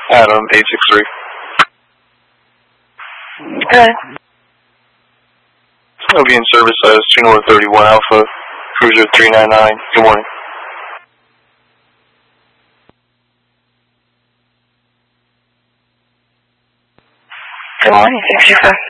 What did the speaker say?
Adam, 863. Good. I'll be in service as 2 North 31 Alpha, Cruiser 399. Good morning. Good morning, 625.